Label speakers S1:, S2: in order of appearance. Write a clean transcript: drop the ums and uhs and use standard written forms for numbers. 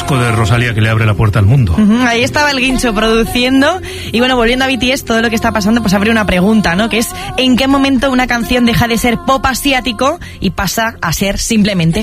S1: disco de Rosalía que le abre la puerta al mundo.
S2: Ahí estaba el Guincho produciendo. Y bueno, volviendo a BTS, todo lo que está pasando, pues abre una pregunta, ¿no? Que es, ¿en qué momento una canción deja de ser pop asiático y pasa a ser simplemente